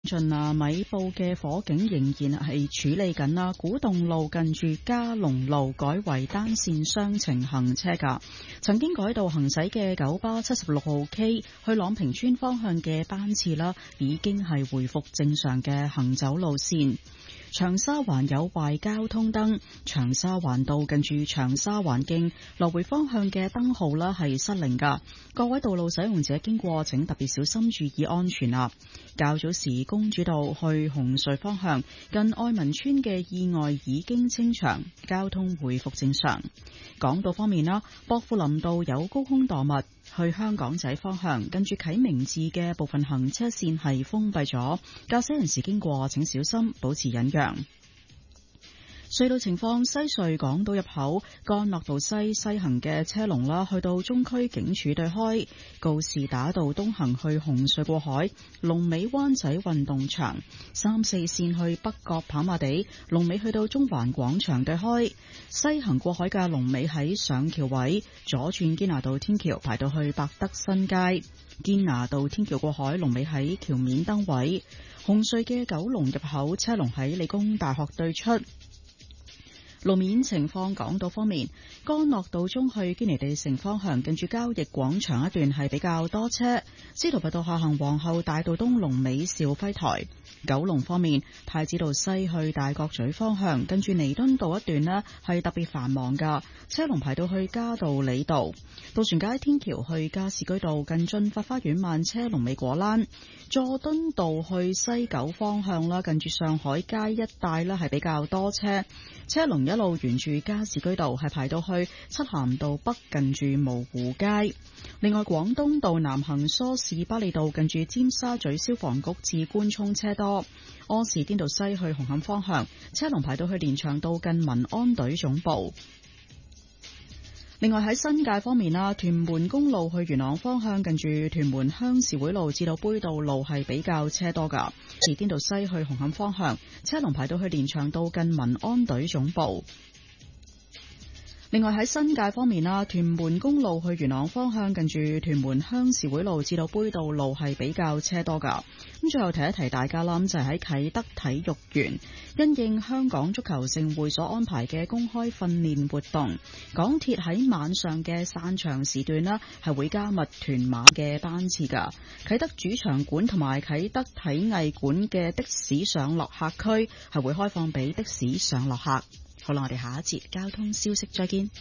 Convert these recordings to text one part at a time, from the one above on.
進啊，米埔嘅火警仍然係處理緊啦。古洞路近住嘉龍路改為單線雙程行車㗎。曾經改道行駛嘅九巴76號 K 去朗屏村方向嘅班次啦，已經係回復正常嘅行走路線。長沙灣有壞交通燈，長沙灣道近住長沙灣徑來回方向嘅燈號啦係失靈㗎。各位道路使用者經過請特別小心注意安全啦。較早時公主道去紅隧方向近愛民村嘅意外已經清場，交通回復正常。港島方面啦，薄扶林道有高空墮物，去香港仔方向近住啟明寺嘅部分行車線係封閉咗，駕駛人士經過請小心，保持忍讓。隧道情況：西隧港島入口干諾道西行嘅車龍啦，去到中區警署對開；告士打道東行去紅隧過海，龍尾灣仔運動場；3、4線去北角跑馬地，龍尾去到中環廣場對開；西行過海嘅龍尾喺上橋位，左轉堅拿道天橋排到去百德新街；堅拿道天橋過海龍尾喺橋面燈位；紅隧嘅九龍入口車龍喺理工大學對出。路面情況，港島方面，干諾道中去堅尼地城方向近住交易廣場一段係比較多車。司徒拔道下行皇后大道東龍尾兆輝台。九龍方面，太子道西去大角咀方向近住彌敦道一段呢係特別繁忙噶，車龍排到去嘉道理道。渡船街天橋去加士居道近駿發花園慢車龍尾果欄。佐敦道去西九方向啦，近住上海街一帶呢係比較多車，車龍一路沿住加士居道係排到去漆咸道北近住蕪湖街。另外，廣東道南行梳士巴利道近住尖沙咀消防局至官涌車多。柯士甸道西去紅磡方向，車龍排到去連翔道近民安隊總部。另外喺新界方面啦，屯門公路去元朗方向近住屯門鄉事會路至到杯渡路係比較車多噶。士甸道西去紅磡方向，車龍排到去連翔道近民安隊總部。另外喺新界方面啦，屯門公路去元朗方向近住屯門鄉事會路至到杯渡路係比較車多噶。咁最後提一提大家啦，就係喺啟德體育園，因應香港足球盛會所安排嘅公開訓練活動，港鐵喺晚上嘅散場時段啦，係會加密屯馬嘅班次噶。啟德主場館同埋啟德體藝館嘅的士上落客區係會開放俾的士上落客。好啦，我哋下一節交通消息再見。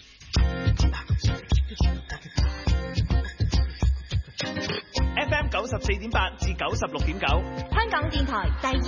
FM 94.8至96.9， 香港電台第二